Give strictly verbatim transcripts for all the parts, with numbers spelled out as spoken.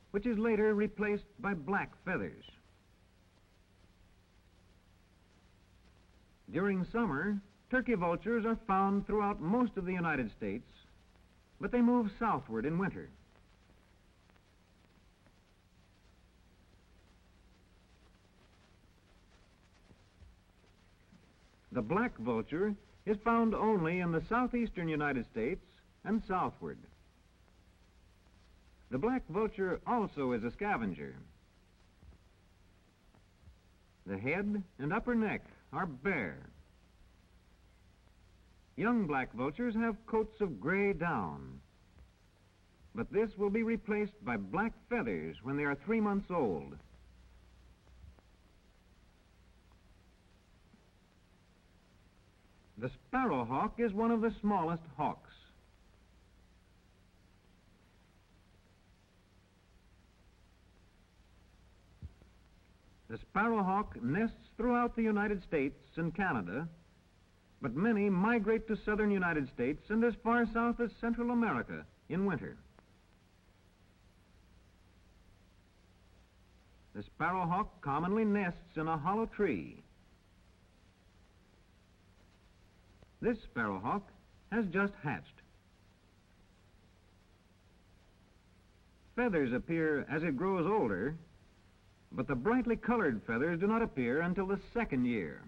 which is later replaced by black feathers. During summer, turkey vultures are found throughout most of the United States, but they move southward in winter. The black vulture is found only in the southeastern United States and southward. The black vulture also is a scavenger. The head and upper neck are bare. Young black vultures have coats of gray down, but this will be replaced by black feathers when they are three months old. The sparrowhawk is one of the smallest hawks. The sparrowhawk nests throughout the United States and Canada, but many migrate to southern United States and as far south as Central America in winter. The sparrowhawk commonly nests in a hollow tree. This sparrowhawk has just hatched. Feathers appear as it grows older, but the brightly colored feathers do not appear until the second year.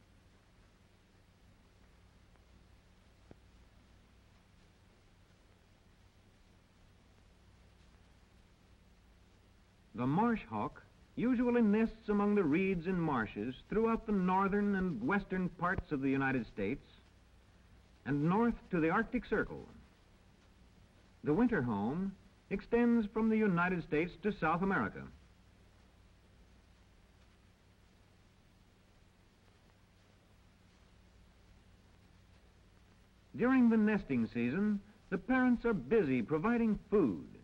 The marsh hawk usually nests among the reeds and marshes throughout the northern and western parts of the United States and north to the Arctic Circle. The winter home extends from the United States to South America. During the nesting season, the parents are busy providing food.